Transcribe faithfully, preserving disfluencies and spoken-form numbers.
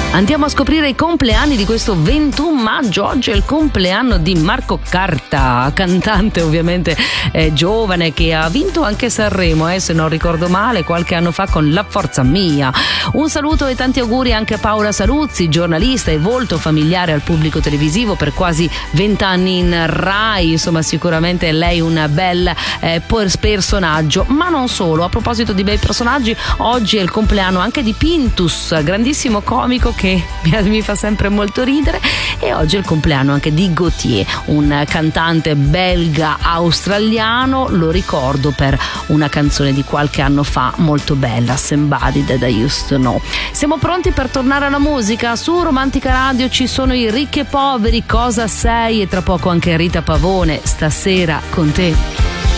Andiamo a scoprire i compleanni di questo ventuno maggio. Oggi è il compleanno di Marco Carta, cantante ovviamente eh, giovane, che ha vinto anche Sanremo, eh, se non ricordo male, qualche anno fa con La Forza Mia. Un saluto e tanti auguri anche a Paola Saluzzi, giornalista e volto familiare al pubblico televisivo per quasi vent'anni in Rai. Insomma, sicuramente è lei un bel eh, personaggio, ma non solo. A proposito di bei personaggi, oggi è il compleanno anche di Pintus, grandissimo comico che mi fa sempre molto ridere, e oggi è il compleanno anche di Gautier, un cantante belga australiano. Lo ricordo per una canzone di qualche anno fa molto bella, Somebody That I Used to Know. Siamo pronti per tornare alla musica. Su Romantica Radio ci sono i Ricchi e Poveri, Cosa sei, e tra poco anche Rita Pavone, Stasera con te.